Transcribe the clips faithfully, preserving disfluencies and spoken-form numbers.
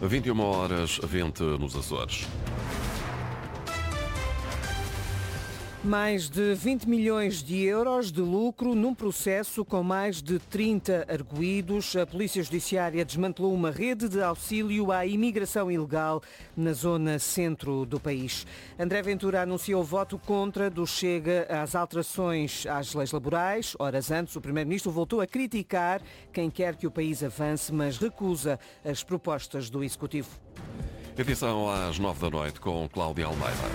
vinte e uma horas, vinte nos Açores. Mais de vinte milhões de euros de lucro num processo com mais de trinta arguidos. A Polícia Judiciária desmantelou uma rede de auxílio à imigração ilegal na zona centro do país. André Ventura anunciou voto contra do Chega às alterações às leis laborais. Horas antes, o Primeiro-Ministro voltou a criticar quem quer que o país avance, mas recusa as propostas do Executivo. Edição às nove da noite com Cláudia Almeida.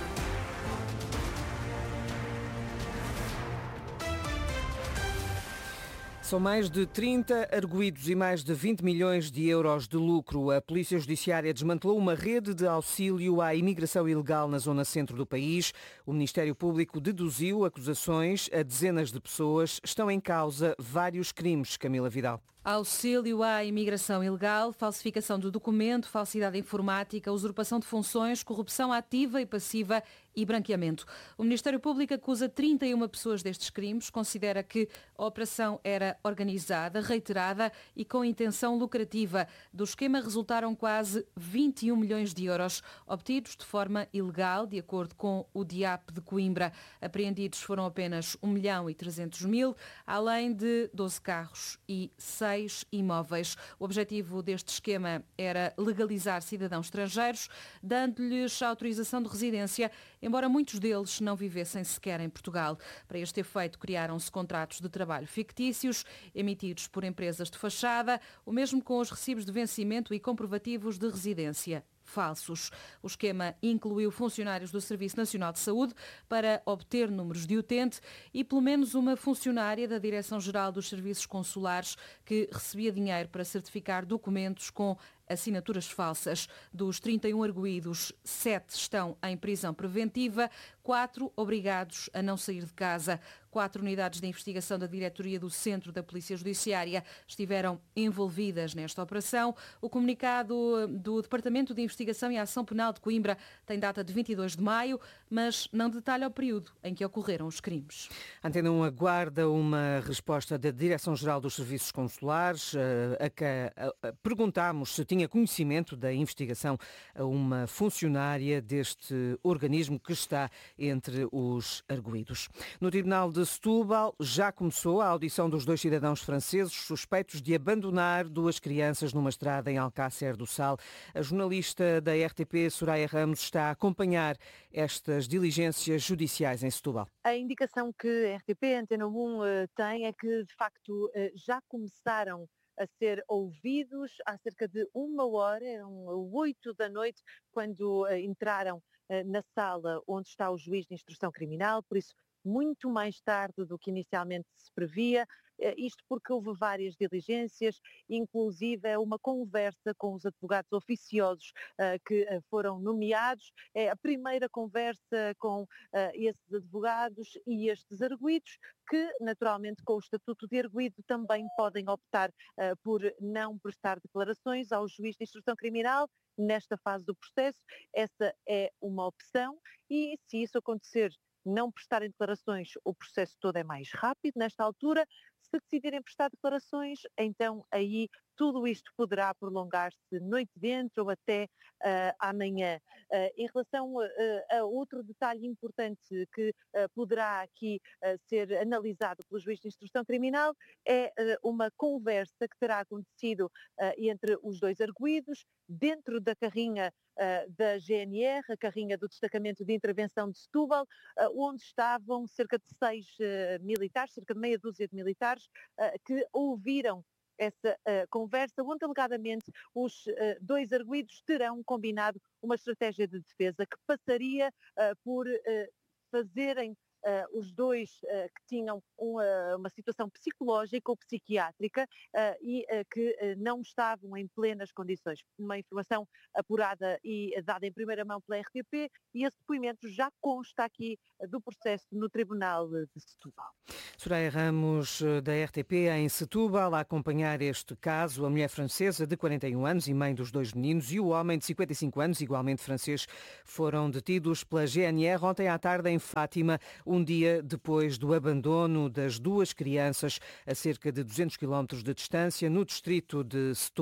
São mais de trinta arguidos e mais de vinte milhões de euros de lucro. A Polícia Judiciária desmantelou uma rede de auxílio à imigração ilegal na zona centro do país. O Ministério Público deduziu acusações a dezenas de pessoas. Estão em causa vários crimes, Camila Vidal. Auxílio à imigração ilegal, falsificação do documento, falsidade informática, usurpação de funções, corrupção ativa e passiva e branqueamento. O Ministério Público acusa trinta e uma pessoas destes crimes, considera que a operação era organizada, reiterada e com intenção lucrativa. Do esquema resultaram quase vinte e um milhões de euros, obtidos de forma ilegal, de acordo com o D I A P de Coimbra. Apreendidos foram apenas um milhão e trezentos mil, além de doze carros e seis imóveis. O objetivo deste esquema era legalizar cidadãos estrangeiros, dando-lhes autorização de residência, embora muitos deles não vivessem sequer em Portugal. Para este efeito, criaram-se contratos de trabalho fictícios, emitidos por empresas de fachada, o mesmo com os recibos de vencimento e comprovativos de residência falsos. O esquema incluiu funcionários do Serviço Nacional de Saúde para obter números de utente e pelo menos uma funcionária da Direção-Geral dos Serviços Consulares que recebia dinheiro para certificar documentos com assinaturas falsas. Dos trinta e um arguidos, sete estão em prisão preventiva, quatro obrigados a não sair de casa. Quatro unidades de investigação da Diretoria do Centro da Polícia Judiciária estiveram envolvidas nesta operação. O comunicado do Departamento de Investigação e Ação Penal de Coimbra tem data de vinte e dois de maio, mas não detalha o período em que ocorreram os crimes. A Antena um aguarda uma resposta da Direção-Geral dos Serviços Consulares, a que perguntámos se tinha conhecimento da investigação a uma funcionária deste organismo que está entre os arguidos. No Tribunal de Setúbal já começou a audição dos dois cidadãos franceses suspeitos de abandonar duas crianças numa estrada em Alcácer do Sal. A jornalista da R T P, Soraya Ramos, está a acompanhar estas diligências judiciais em Setúbal. A indicação que a R T P, Antena um, tem é que, de facto, já começaram a ser ouvidos há cerca de uma hora, eram oito da noite, quando entraram na sala onde está o juiz de instrução criminal, por isso muito mais tarde do que inicialmente se previa, isto porque houve várias diligências, inclusive uma conversa com os advogados oficiosos uh, que uh, foram nomeados. É a primeira conversa com uh, esses advogados e estes arguidos, que naturalmente com o estatuto de arguido também podem optar uh, por não prestar declarações ao juiz de instrução criminal nesta fase do processo. Essa é uma opção e, se isso acontecer, não prestarem declarações, o processo todo é mais rápido nesta altura. Se decidirem prestar declarações, então aí tudo isto poderá prolongar-se noite dentro ou até uh, amanhã. Uh, em relação uh, a outro detalhe importante que uh, poderá aqui uh, ser analisado pelo juiz de instrução criminal é uh, uma conversa que terá acontecido uh, entre os dois arguidos dentro da carrinha uh, da G N R, a carrinha do Destacamento de Intervenção de Setúbal, uh, onde estavam cerca de seis uh, militares, cerca de meia dúzia de militares, uh, que ouviram essa uh, conversa, onde alegadamente os uh, dois arguidos terão combinado uma estratégia de defesa que passaria uh, por uh, fazerem uh, os dois uh, que tinham uma, uma situação psicológica ou psiquiátrica uh, e uh, que uh, não estavam em plenas condições. Uma informação apurada e dada em primeira mão pela R T P, e esse depoimento já consta aqui uh, do processo no Tribunal de Setúbal. Soraya Ramos, da R T P, em Setúbal, a acompanhar este caso. A mulher francesa de quarenta e um anos e mãe dos dois meninos e o homem de cinquenta e cinco anos, igualmente francês, foram detidos pela G N R ontem à tarde em Fátima, um dia depois do abandono das duas crianças a cerca de duzentos quilómetros de distância no distrito de Setúbal.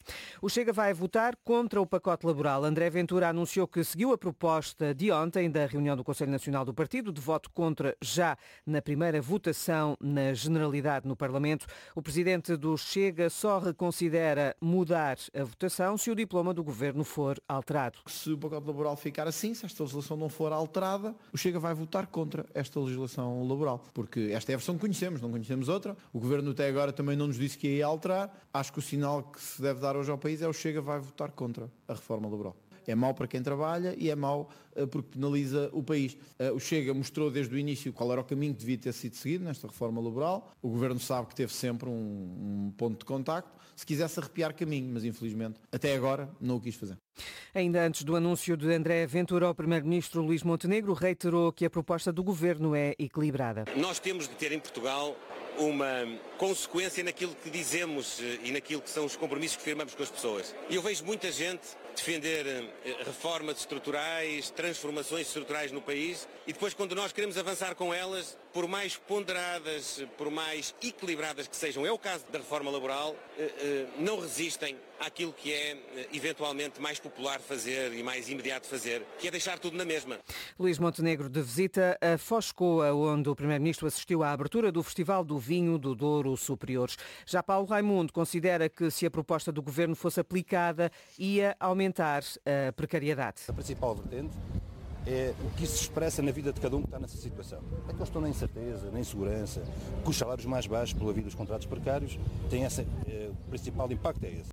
O Chega vai votar contra o pacote laboral. André Ventura anunciou que seguiu a proposta de ontem da reunião do Conselho Nacional do Partido de voto contra já na primeira votação na Generalidade no Parlamento. O presidente do Chega só reconsidera mudar a votação se o diploma do governo for alterado. Se o pacote laboral ficar assim, se esta legislação não for alterada, o Chega vai votar contra esta legislação laboral, porque esta é a versão que conhecemos, não conhecemos outra. O governo até agora também não nos disse que ia alterar. Acho que o sinal que se deve dar hoje ao país é o Chega vai votar contra a reforma laboral. É mau para quem trabalha e é mau uh, porque penaliza o país. Uh, o Chega mostrou desde o início qual era o caminho que devia ter sido seguido nesta reforma laboral. O Governo sabe que teve sempre um, um ponto de contacto, se quisesse arrepiar caminho, mas infelizmente até agora não o quis fazer. Ainda antes do anúncio de André Ventura, o Primeiro-Ministro Luís Montenegro reiterou que a proposta do Governo é equilibrada. Nós temos de ter em Portugal uma consequência naquilo que dizemos e naquilo que são os compromissos que firmamos com as pessoas. E eu vejo muita gente defender reformas estruturais, transformações estruturais no país e depois quando nós queremos avançar com elas, por mais ponderadas, por mais equilibradas que sejam, é o caso da reforma laboral, não resistem àquilo que é eventualmente mais popular fazer e mais imediato fazer, que é deixar tudo na mesma. Luís Montenegro de visita a Foscoa, onde o Primeiro-Ministro assistiu à abertura do Festival do Vinho do Douro Superiores. Já Paulo Raimundo considera que se a proposta do Governo fosse aplicada, ia aumentar a precariedade. A principal vertente é o que isso se expressa na vida de cada um que está nessa situação. É que eles estão na incerteza, na insegurança, que os salários mais baixos pela vida dos contratos precários têm esse, é, o principal impacto é esse.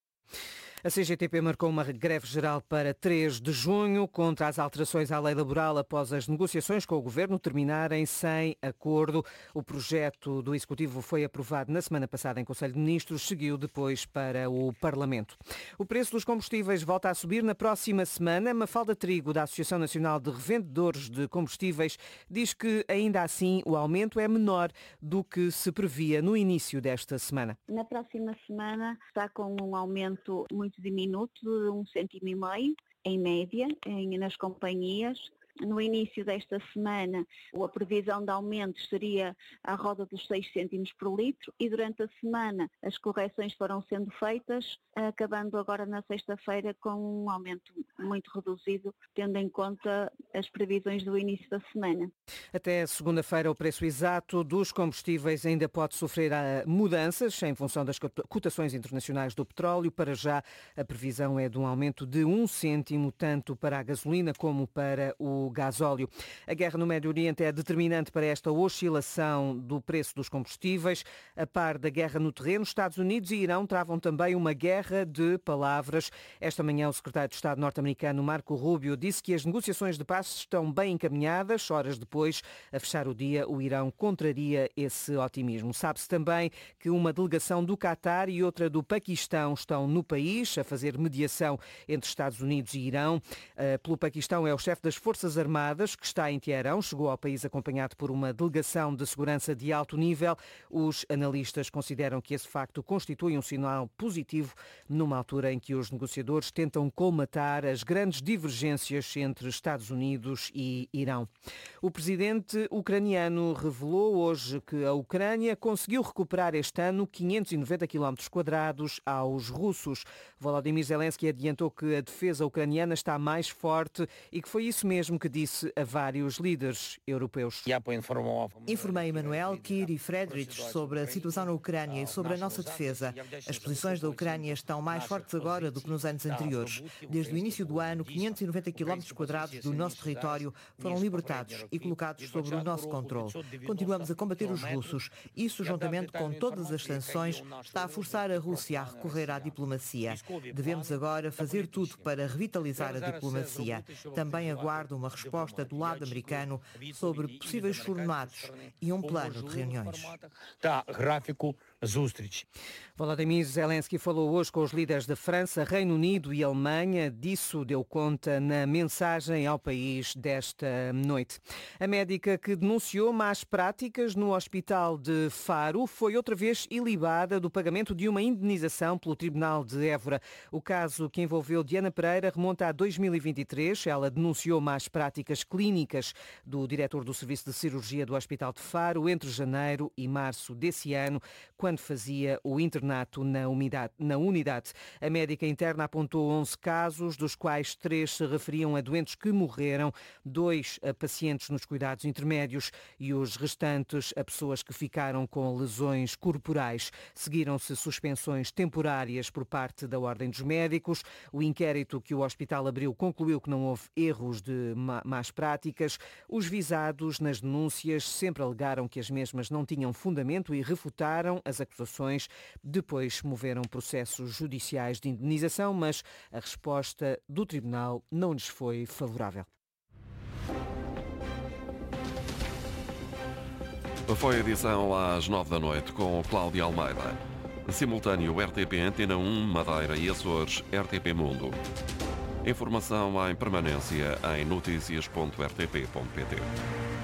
A C G T P marcou uma greve geral para três de junho contra as alterações à lei laboral após as negociações com o Governo terminarem sem acordo. O projeto do Executivo foi aprovado na semana passada em Conselho de Ministros, seguiu depois para o Parlamento. O preço dos combustíveis volta a subir na próxima semana. Mafalda Trigo, da Associação Nacional de Revendedores de Combustíveis, diz que ainda assim o aumento é menor do que se previa no início desta semana. Na próxima semana está com um aumento muito diminuto de um cêntimo e meio, em média, em, nas companhias. No início desta semana, a previsão de aumentos seria à roda dos seis cêntimos por litro e durante a semana as correções foram sendo feitas, acabando agora na sexta-feira com um aumento muito reduzido, tendo em conta as previsões do início da semana. Até segunda-feira, o preço exato dos combustíveis ainda pode sofrer mudanças em função das cotações internacionais do petróleo. Para já, a previsão é de um aumento de um cêntimo, tanto para a gasolina como para o gasóleo. A guerra no Médio Oriente é determinante para esta oscilação do preço dos combustíveis. A par da guerra no terreno, Estados Unidos e Irão travam também uma guerra de palavras. Esta manhã, o secretário de Estado norte-americano Marco Rubio disse que as negociações de paz estão bem encaminhadas. Horas depois, a fechar o dia, o Irão contraria esse otimismo. Sabe-se também que uma delegação do Qatar e outra do Paquistão estão no país a fazer mediação entre Estados Unidos e Irão. Pelo Paquistão é o chefe das Forças Armadas, que está em Teherão, chegou ao país acompanhado por uma delegação de segurança de alto nível. Os analistas consideram que esse facto constitui um sinal positivo numa altura em que os negociadores tentam colmatar as grandes divergências entre Estados Unidos e Irão. O presidente ucraniano revelou hoje que a Ucrânia conseguiu recuperar este ano quinhentos e noventa quilómetros quadrados aos russos. Volodymyr Zelensky adiantou que a defesa ucraniana está mais forte e que foi isso mesmo que disse a vários líderes europeus. Informei Emanuel, Kir e Friedrich sobre a situação na Ucrânia e sobre a nossa defesa. As posições da Ucrânia estão mais fortes agora do que nos anos anteriores. Desde o início do ano, quinhentos e noventa quilómetros quadrados do nosso território foram libertados e colocados sob o nosso controle. Continuamos a combater os russos. Isso, juntamente com todas as sanções, está a forçar a Rússia a recorrer à diplomacia. Devemos agora fazer tudo para revitalizar a diplomacia. Também aguardo uma resposta do lado americano sobre possíveis formatos e um plano de reuniões. Volodymyr Zelensky falou hoje com os líderes da França, Reino Unido e Alemanha. Disso deu conta na mensagem ao país desta noite. A médica que denunciou más práticas no hospital de Faro foi outra vez ilibada do pagamento de uma indenização pelo Tribunal de Évora. O caso que envolveu Diana Pereira remonta a dois mil e vinte e três. Ela denunciou más práticas clínicas do diretor do Serviço de Cirurgia do Hospital de Faro entre janeiro e março desse ano, quando quando fazia o internato na unidade. Na unidade. A médica interna apontou onze casos, dos quais três se referiam a doentes que morreram, dois a pacientes nos cuidados intermédios e os restantes a pessoas que ficaram com lesões corporais. Seguiram-se suspensões temporárias por parte da Ordem dos Médicos. O inquérito que o hospital abriu concluiu que não houve erros de más práticas. Os visados nas denúncias sempre alegaram que as mesmas não tinham fundamento e refutaram as acusações. Depois moveram processos judiciais de indenização, mas a resposta do tribunal não lhes foi favorável. Foi a edição às nove da noite com Cláudia Almeida. Simultâneo R T P Antena um, Madeira e Açores, R T P Mundo. Informação em permanência em noticias ponto r t p ponto p t.